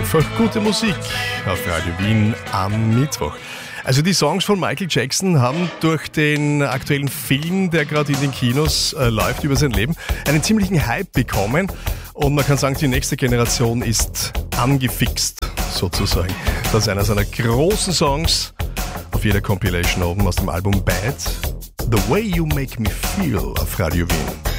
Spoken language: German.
Einfach gute Musik auf Radio Wien am Mittwoch. Also die Songs von Michael Jackson haben durch den aktuellen Film, der gerade in den Kinos läuft, über sein Leben, einen ziemlichen Hype bekommen. Und man kann sagen, die nächste Generation ist angefixt, sozusagen. Das ist einer seiner großen Songs auf jeder Compilation oben aus dem Album Bad. The Way You Make Me Feel auf Radio Wien.